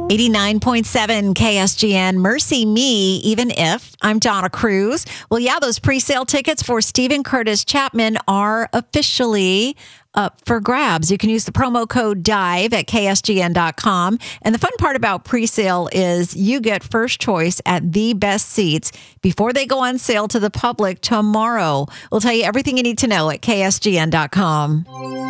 89.7 KSGN, Mercy Me, Even If. I'm Donna Cruz. Well, yeah, those pre-sale tickets for Steven Curtis Chapman are officially up for grabs. You can use the promo code DIVE at ksgn.com. And the fun part about pre-sale is you get first choice at the best seats before they go on sale to the public tomorrow. We'll tell you everything you need to know at ksgn.com.